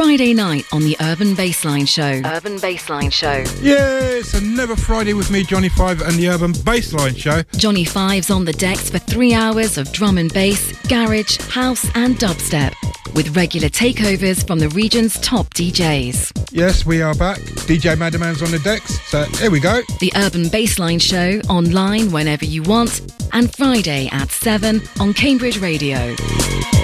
Friday night on the Urban Bassline Show. Urban Bassline Show. Yeah, it's another Friday with me, Johnny Five, and the Urban Bassline Show. Johnny Five's on the decks for 3 hours of drum and bass, garage, house and dubstep, with regular takeovers from the region's top DJs. Yes, we are back. DJ Madaman's on the decks, so here we go. The Urban Bassline Show, online whenever you want, and Friday at 7 on Cambridge Radio.